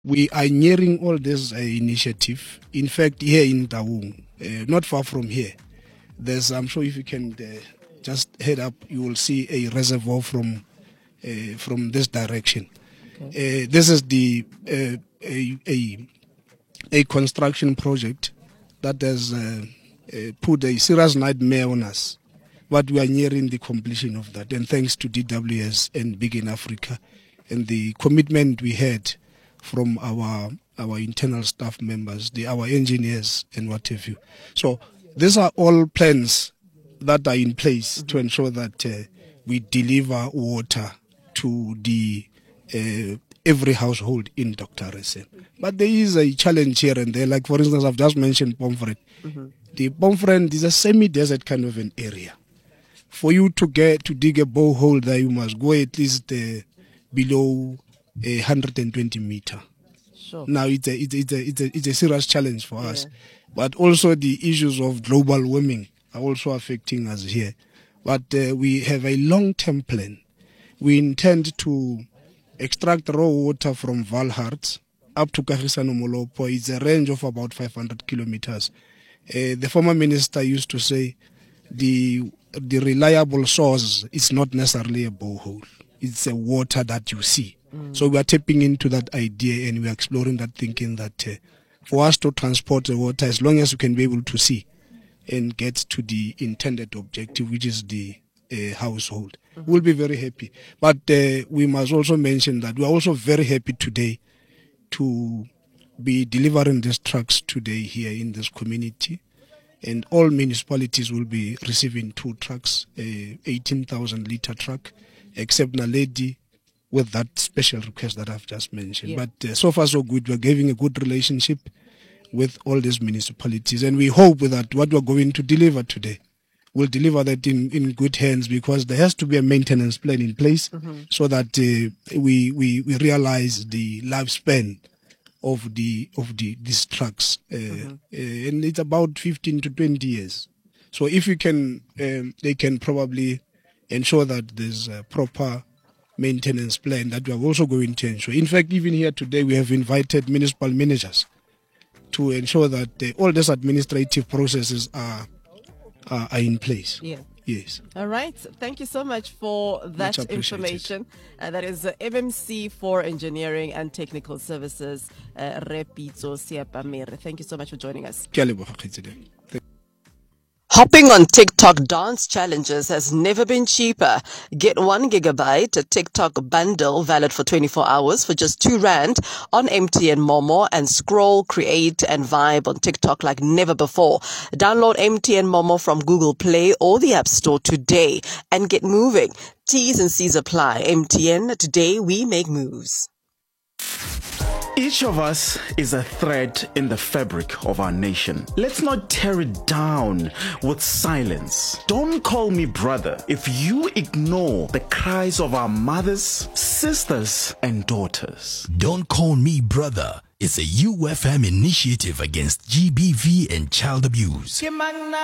We are nearing all this initiative. In fact, here in Taung, not far from here, I'm sure if you can just head up, you will see a reservoir from this direction. Okay. This is a construction project that has put a serious nightmare on us. But we are nearing the completion of that, and thanks to DWS and Big in Africa and the commitment we had from our internal staff members, our engineers and what have you. So these are all plans that are in place to ensure that we deliver water to the every household in Dr. Resen. But there is a challenge here and there. Like, for instance, I've just mentioned Pomfret. The Pomfret is a semi-desert kind of an area. For you to dig a borehole there, you must go at least below 120 meter. Sure. Now it's a serious challenge for us, but also the issues of global warming are also affecting us here. But we have a long-term plan. We intend to extract raw water from Valhart up to Kagisano Molopo. It's a range of about 500 kilometers. The former minister used to say the reliable source is not necessarily a borehole. It's a water that you see. So we are tapping into that idea, and we are exploring that, thinking that for us to transport the water, as long as we can be able to see and get to the intended objective, which is the household, we'll be very happy. But we must also mention that we are also very happy today to be delivering these trucks today here in this community. And all municipalities will be receiving 2 trucks, 18,000 liter truck, except Naledi, with that special request that I've just mentioned. Yeah. But so far so good. We're having a good relationship with all these municipalities, and we hope that what we're going to deliver today, we'll deliver that in good hands, because there has to be a maintenance plan in place so that we realize the lifespan of these trucks, and it's about 15 to 20 years. So if you can, they can probably ensure that there's a proper maintenance plan that we are also going to ensure. In fact, even here today, we have invited municipal managers to ensure that all these administrative processes are in place. Yeah. Yes. All right. Thank you so much for that information. That is MMC for Engineering and Technical Services, Repitso Siapamere. Thank you so much for joining us. Hopping on TikTok dance challenges has never been cheaper. Get 1 gigabyte a TikTok bundle valid for 24 hours for just R2 on MTN Momo, and scroll, create and vibe on TikTok like never before. Download MTN Momo from Google Play or the App Store today and get moving. T's and C's apply. MTN, today we make moves. Each of us is a thread in the fabric of our nation. Let's not tear it down with silence. Don't call me brother if you ignore the cries of our mothers, sisters, and daughters. Don't Call Me Brother is a UFM initiative against GBV and child abuse.